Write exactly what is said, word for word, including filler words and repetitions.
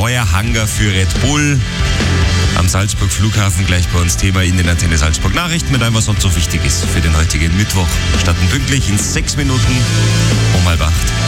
neuer Hangar für Red Bull. Am Salzburg Flughafen gleich bei uns Thema in den Antenne Salzburg Nachrichten mit allem, was sonst so wichtig ist für den heutigen Mittwoch. Starten pünktlich in sechs Minuten um halb acht.